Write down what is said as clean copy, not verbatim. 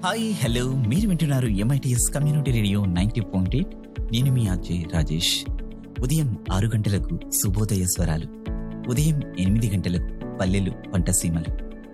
Hi hello, మీరు వింటున్నారు MITS community radio 90.8. నేను మీ అజయ్ రాజేష్. ఉదయం 6 గంటలకు శుభోదయ స్వరాలు, ఉదయం 8 గంటలకు పల్లెలు పంటసీమలు,